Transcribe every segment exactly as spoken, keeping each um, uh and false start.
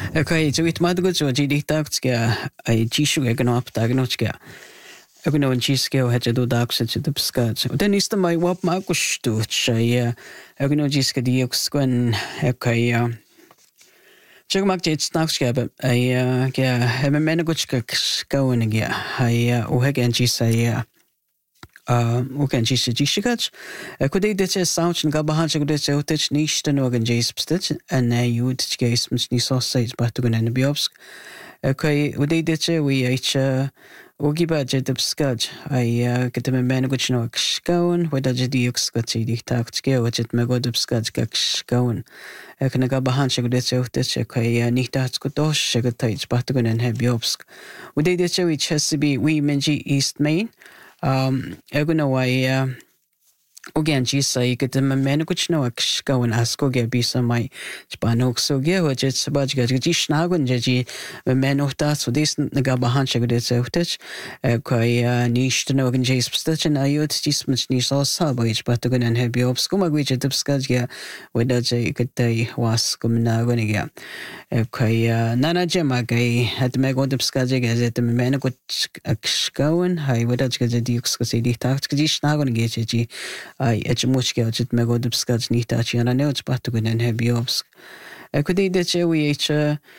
Okay, so it matter so G D taxia ai Jishu egan up diagnostica. Egno and Gisco had to do dax at the skirts. Then is the my wap Marcus to say, Egno Gisca dioxquan, okay. Check mark it's naxia, I have a menaguchka going again. I Ohegan Gisaya. Oken Gisha Gishigach. I could eat the sound and Gabahan could say outage niche and organ jays stitch, and I would gaze much ni sausage but to go in the biobsk. Okay, would they ditch we each Ogi budget of scotch. I get them a man which no scown, whether the dioxcotty dictact scale, which it may go to scotch scown. I can go behind check this out this okay, Nita Scotosh, sugar tights, Batagon and Hebiobsk. Would they ditch which has to be we Menji East Main? Um, I don't know why, uh, again, she say, get them a man which no go and ask, go get be some my Spanok so get what it's about get Snag and Jeji, a man of that, so this Nagabahan check this out, okay, niche to know and Jay's stitch and I would this much niche all subwich, but to go and have your scum, which at the scudge, whether they could they was coming now going again. Okay, Nana Jemagay had to make all the scudge as at the man got going, I would have get the dukes because they talked to Snag and get Jeji. I etch much gouge at Megodub Scots Nitachi and I know it's but to go and have Biobsk. I could eat that we each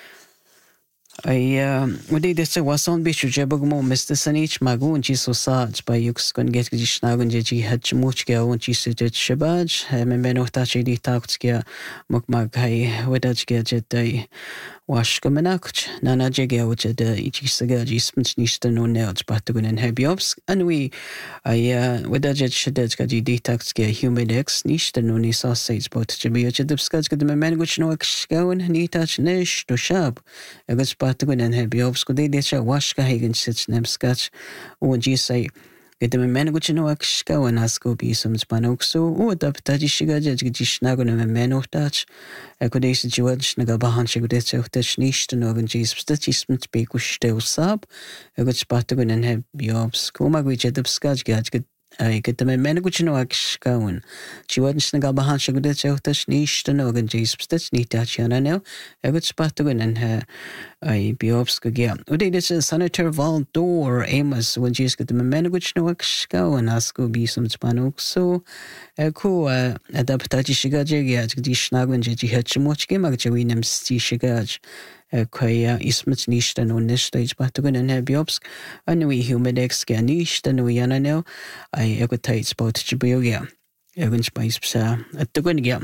I would eat this was on Bishu Jebogmo, Mister Sanich, Magoon, Jesus Sarge by Yux can get Gishnag and Jeji had much go and Jesus at Shabaj, Memben of Tachi Takskia, Mokmagai, Wedaj Gadget. Wash Gomenach, Nana Jagel, which at the Ichisaga, Smith Nishton no nails, but to go and have Biobsk, and we, I, with a jet Shadetska, Detaxka, Humidex, Nishton no ni sausage, but to be a Jedubska, the man which no excown, Nitach Nish to Shab, a good spot to go and have Biobsk, they did a wash Hagen sits nem scotch, or G say. Get them a man which no exco and asko be some Spanoxo, or the Tajishiga, Jishnagon and a man of Dutch. I could ace the George Nagabahan Shagudets of Dutch niche to Norgan Jays, Stitchment speak with still sub. A good spot to go and have Biobs, Koma which at the scotch gadget. I get them a man which no excown. She wasn't Nagabahan Shagudets of Dutch niche to Norgan Jays, Stitch Nitachiana now. A good spot to go and have. I Biobsk again. Would this is Senator Valdor Amos when she's got the man which no exco and asko be some Spanok so a co adaptati shigaj, the Schnag and Jeji Hatchimoch game, actually, named Sti Shigaj. A quaya ismits niche and on this stage, but to go and have Biobsk. And we humidex can niche and we yana now. I equitites about Jibuya. Evan Spice at the Gwengia.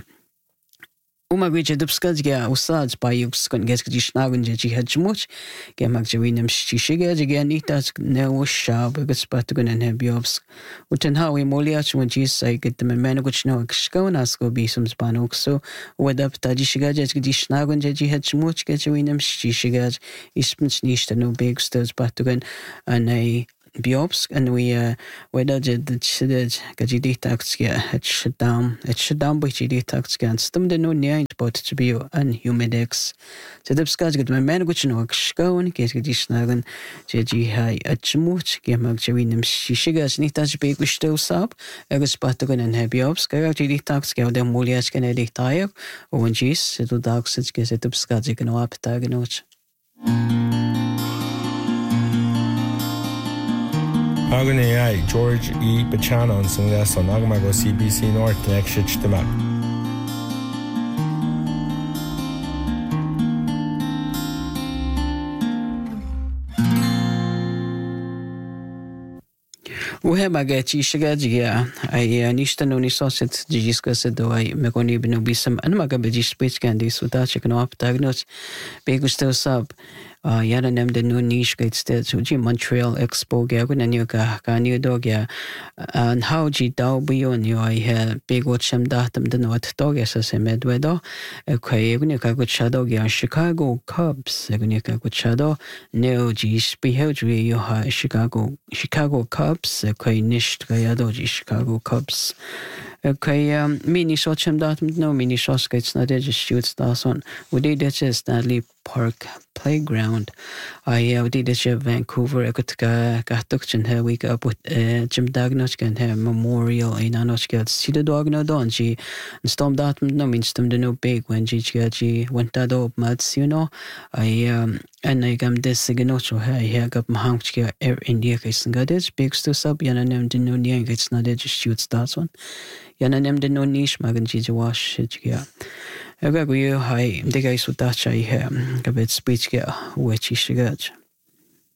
Uma which at the Skazga, Usads by Yux can get Gishnag and Jeji Hatchimoch. Gamagjavinum Shishiga again, eat as no sharp, a good spot to go and have Biobsk. Wouldn't how we moliach when she say get them a man which no exco and asko be some Spanok so what up Tajishiga Gishnag and Jeji Hatchimoch get Javinum Shishiga is niche no big stirs but to go and a Biobsk and we uh whether the chided Gajidi Taxia had shut down it shut down by G D Taxia and stum the no near about to be and humidex. So the scars get my man which no go and get Gisnagan Jeji Hai at Chmuch, Gamag Javinum Shishigas Nitas big which still sub, a good spot to go and have Biobsk, I got G D Taxia, the Molias can edit tire, or when she's it will dark such get it up Skazik and up Taganoch. Hagan A I, George E. Bachano and Sungas on Agamago C B C North Connection to map. We mag Chishigagia, I Nishtan only sausage, Jiska said, though I Megoni Benobisum and Magabeji speech candies without chicken up diagnose. Big still sub. Yana named the new niche gate states, which in Montreal Expo Gagan and Yuka, Kanye Dogia, and how G Dao on you. I had big watch him datum the North Dogas as a Medwedo, a Kayagunica good shadow, Chicago Cubs, Egunica good shadow, no G behavior you have Chicago, Chicago Cubs, a Kay niche Gayado, Chicago Cubs. Okay, um, mini shot him datum, no mini shots gets not just shoots that's on. Would they just Stanley Park Playground. I uh, did it in Vancouver. I got to got in here. We got with Jim Dagnoch and her memorial in Anoch got see the dog no don. She and storm that no means them the no big when she she went that up mats, you know. I um and I got this signature here. Here got my hank Air India case and got it big to sub. Yana nem the no near it's not it just shoots that one. Yana nem the no niche magan Gigi wash it yeah. I got you high the guys with that I have a bit speech get which is good.